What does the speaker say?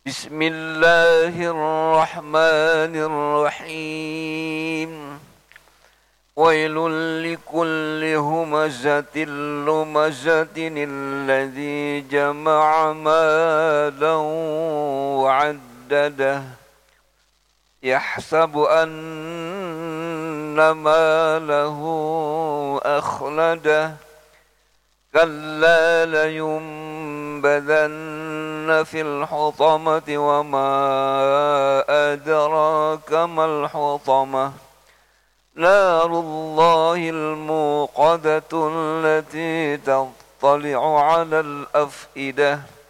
بسم الله الرحمن الرحيم ويل لكل همزة لمزة الذي جمع مالا وعدده يحسب أن ماله أخلده كلا لينبذن في الحطمة وما أدراك ما الحطمة نار الله الموقدة التي تطلع على الأفئدة